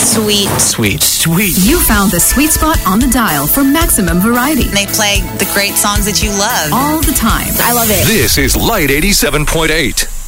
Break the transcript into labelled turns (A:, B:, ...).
A: Sweet.
B: Sweet. Sweet.
C: You found the sweet spot on the dial for maximum variety.
A: They play the great songs that you love.
C: All the time.
A: I love it.
B: This is Light 87.8.